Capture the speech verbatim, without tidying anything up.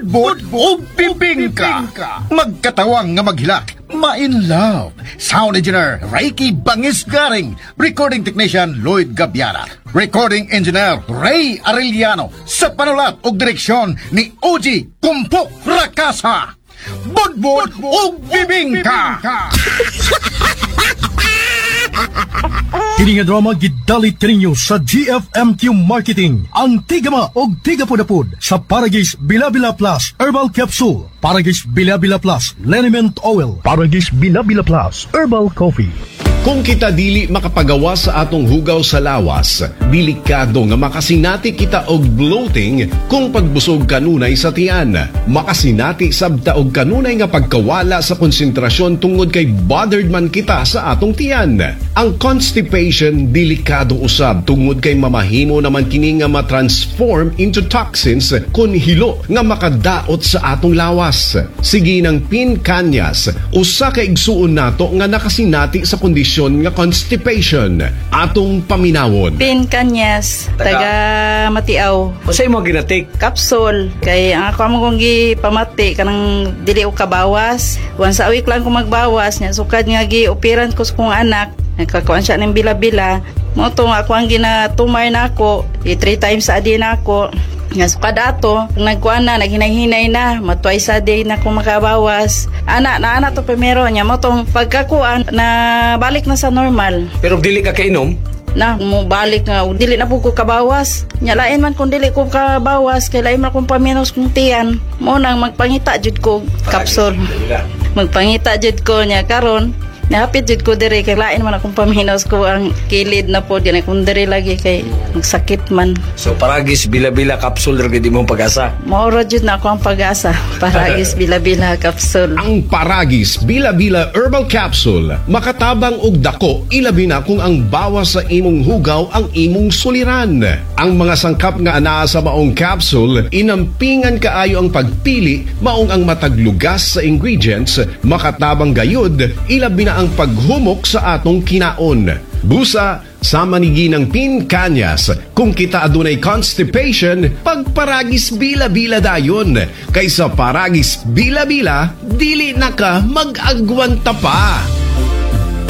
budbud o bibingka. Magkatawang nga maghilak, ma-in love. Sound engineer, Reiki Bangis Garing. Recording technician, Lloyd Gabiara. Recording engineer, Ray Arellano. Sa panulat o direksyon ni O G Kumpok Rakasa. Budbud o bibingka. Kini nga drama gidalit kaninyo sa G F M Q Marketing. Ang tigama og tigapudapud sa Paragis Bilabila Plus Herbal Capsule, Paragis Bilabila Plus Liniment Oil, Paragis Bilabila Plus Herbal Coffee. Kung kita dili makapagawa sa atong hugaw sa lawas, delikado nga makasinati kita og bloating kung pagbusog kanunay sa tiyan. Makasinati sabta og kanunay nga pagkawala sa konsentrasyon tungod kay bothered man kita sa atong tiyan. Ang constipation delikado usab tungod kay mamahimo naman kini nga ma-transform into toxins kun hilo nga makadaot sa atong lawas. Sige ng pinkanyas, usa ka igsuon nato nga nakasinati sa kondisyon nga constipation. Atong paminawon. Pinkanyas, taga Matiaw. Unsay mo ginatik? Kapsul. Kay ang ako mo kong gipamati kanang dili o kabawas. Once a week lang ko magbawas. Nya sukad nga gi-operan ko sa kong anak. Nagkakuan siya ng bila-bila. Mo to ako ang ginatumay na ako. I three times a day na ako. Nga sukad ato, nagkuan na, naghinay-hinay na, matway sa day na kung makabawas. Ana, na ana to primero niya, mo tong pagkakuan na balik na sa normal. Pero dili ka kainom? Na, mo balik nga, dili na po ko kabawas. Nya lain man kung dili ko kabawas, kay lain man kung paminos kong tiyan. Mo nang magpangita jud ko kapsul. Magpangita jud ko niya karon. Nahapit jud ko diri kay lain man akong paminos ko ang kilid na pod ganay kun diri lagi kay magsakit man. So Paragis Bila-Bila Capsule ra gid imong pag-asa. Maura jud na ako ang pag-asa. Paragis Bila-Bila Capsule. Ang Paragis Bila-Bila Herbal Capsule makatabang og dako ilabi na kung ang bawas sa imong hugaw ang imong suliran. Ang mga sangkap nga anaa sa maong capsule inampingan kaayo ang pagpili maong ang mataglugas sa ingredients makatabang gayud ilabi na ang paghumok sa atong kinaon. Busa, sama ni Ginang Pinkanyas, kung kita adunay constipation, pagparagis bila-bila dayon. Kaysa paragis bila-bila, dili na ka mag-agwanta pa.